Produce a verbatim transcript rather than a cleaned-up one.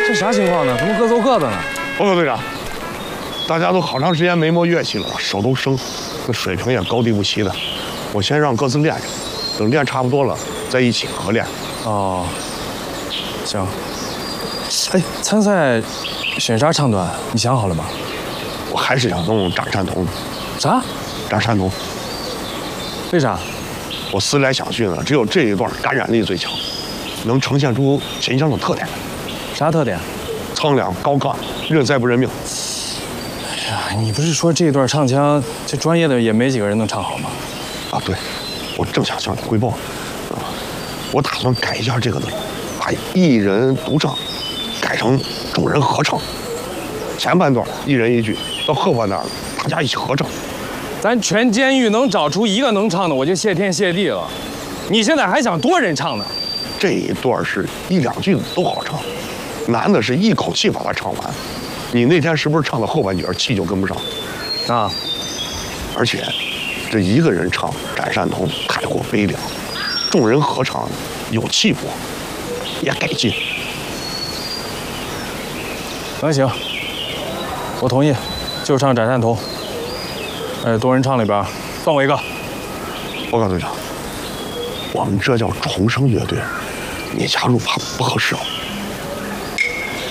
这啥情况呢？怎么各奏各的呢？ 报告队长，大家都好长时间没摸乐器了，手都生，那水平也高低不齐的。我先让各自练练，等练差不多了再一起合练。 哦，行。哎，参赛选啥唱段？你想好了吗？ 我还是想弄展山童。 啥？ 展山童？ 为啥？ 我思来想去呢，只有这一段感染力最强，能呈现出秦腔的特点。 啥特点？ 苍凉高亢，认栽不认命。 哎呀，你不是说这段唱腔，这专业的也没几个人能唱好吗？ 啊，对，我正想向你汇报，啊，我打算改一下这个的，把一人独唱改成众人合唱。前半段一人一句，到后半段大家一起合唱。 咱全监狱能找出一个能唱的，我就谢天谢地了。你现在还想多人唱呢？ 这一段是一两句都好唱，难的是一口气把它唱完。你那天是不是唱到后半截气就跟不上？ 啊！ 而且这一个人唱《展山童》太过悲凉，众人合唱有气魄，也给劲。 那行，我同意，就唱《展山童》。哎，多人唱里边算我一个。 报告队长，我们这叫重生乐队，你加入怕不合适哦。